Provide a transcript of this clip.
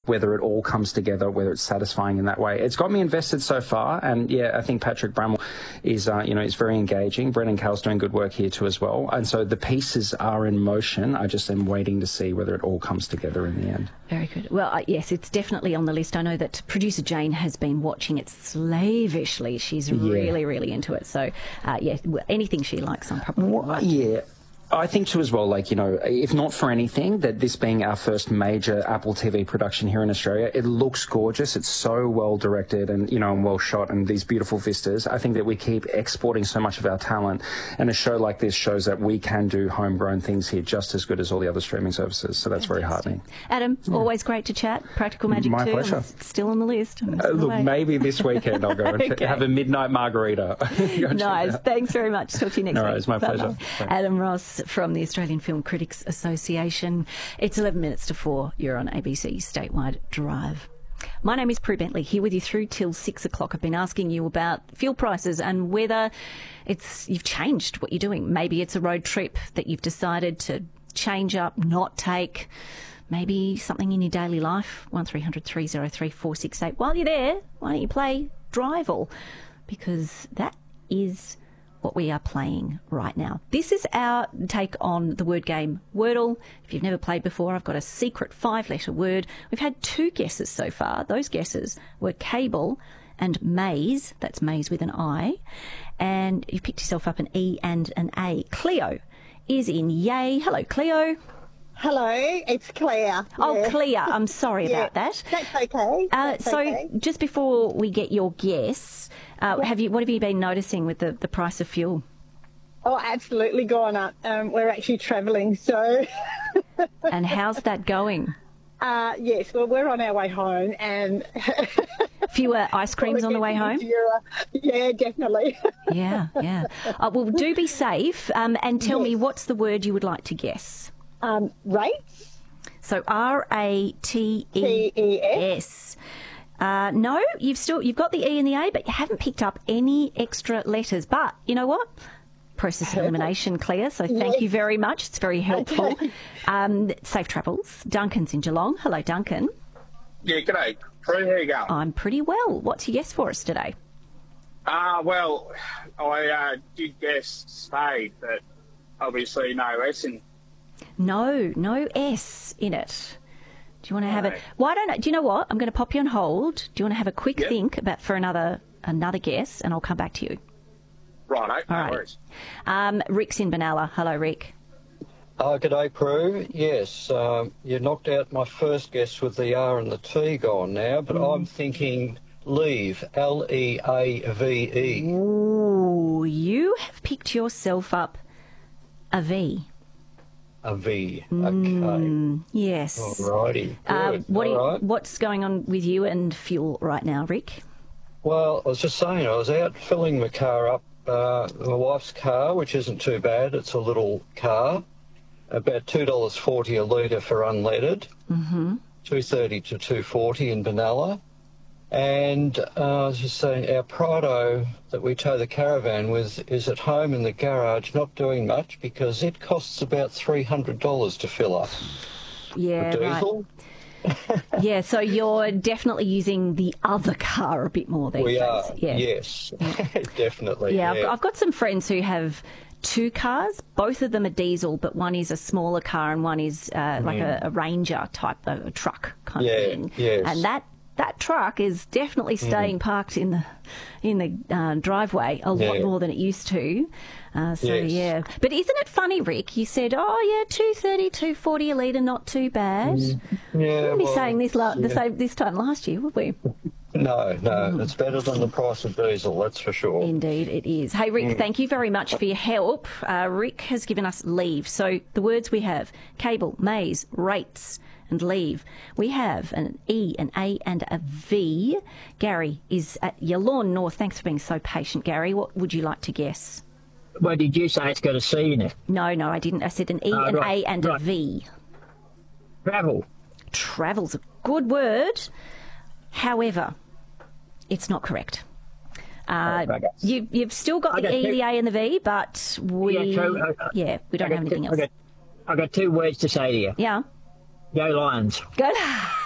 whether it all comes together, whether it's satisfying in that way. It's got me invested so far, and yeah, I think Patrick Bramwell is, is very engaging. Brendan Cowell's doing good work here too as well, and so the pieces are in motion. I just am waiting to see whether it all comes together in the end. Very good. Well, yes, it's definitely on the list. I know that producer Jane has been watching it slavishly. She's really, really into it. So, anything she likes, I'm probably right. Yeah. I think too as well, if not for anything, that this being our first major Apple TV production here in Australia, it looks gorgeous. It's so well directed and, and well shot, and these beautiful vistas. I think that we keep exporting so much of our talent, and a show like this shows that we can do homegrown things here just as good as all the other streaming services. So that's very heartening. Adam, always great to chat. Practical Magic 2. My pleasure. Still on the list. Look, maybe this weekend I'll go and have a midnight margarita. Nice. Thanks very much. Talk to you next week. All right, it's my pleasure. Adam Ross from the Australian Film Critics Association. It's 11 minutes to 4. You're on ABC Statewide Drive. My name is Prue Bentley, here with you through till 6 o'clock. I've been asking you about fuel prices and whether you've changed what you're doing. Maybe it's a road trip that you've decided to change up, not take. Maybe something in your daily life. 1300 303 468. While you're there, why don't you play Drival? Because that is what we are playing right now. This is our take on the word game Wordle. If you've never played before, I've got a secret 5-letter word. We've had 2 guesses so far. Those guesses were cable and maze. That's maze with an I. And you've picked yourself up an E and an A. Cleo is in yay. Hello, Cleo. Hello, it's Claire. Oh, Claire. I'm sorry about that. That's okay. So just before we get your guess, what have you been noticing with the price of fuel? Oh, absolutely gone up. We're actually travelling, so... And how's that going? Yes, well, we're on our way home and... Fewer ice creams on the way home? Yeah, definitely. Yeah. Well, do be safe and tell me what's the word you would like to guess. Rates. So RATES. No, you've got the E and the A, but you haven't picked up any extra letters. But you know what? Process elimination, Claire. So thank you very much. It's very helpful. Okay. Safe travels. Duncan's in Geelong. Hello, Duncan. Yeah, g'day. Prue, how you going? I'm pretty well. What's your guess for us today? Well, I did guess spade, but obviously no S in. No S in it. Do you want to have do you know what? I'm going to pop you on hold. Do you want to have a quick think for another guess, and I'll come back to you? Right. No worries. Rick's in Benalla. Hello, Rick. G'day, Prue. Yes, you knocked out my first guess with the R and the T gone now, but I'm thinking leave, Leave. Ooh, you have picked yourself up a V. A V. Okay. Yes. Alrighty. Good. What's going on with you and fuel right now, Rick? Well, I was just saying, I was out filling my car up, my wife's car, which isn't too bad. It's a little car, about $2.40 a litre for unleaded, $2.30 to $2.40 in Benalla. And I was just saying, our Prado that we tow the caravan with is at home in the garage, not doing much because it costs about $300 to fill up. Yeah, the diesel. Right. Yeah, so you're definitely using the other car a bit more these days. We are, yeah. Yes, definitely. Yeah, I've got some friends who have 2 cars. Both of them are diesel, but one is a smaller car and one is like a Ranger type, a truck kind of thing. Yes. And that truck is definitely staying parked in the driveway a lot more than it used to. But isn't it funny, Rick? You said, $2.30, $2.40 a litre, not too bad. Yeah, we wouldn't be saying this this time last year, would we? No, it's better than the price of diesel, that's for sure. Indeed, it is. Hey, Rick, thank you very much for your help. Rick has given us leave. So the words we have: cable, maze, rates, and leave. We have an E, an A, and a V. Gary is at Yallourn North. Thanks for being so patient, Gary. What would you like to guess? Well, did you say it's got a C in it? No, I didn't. I said an E, an A, and a V. Travel. Travel's a good word. Howewe not correct. You've still got the E, the A, and the V, but we don't have anything else. I got 2 words to say to you. Yeah. Go Lions. Good.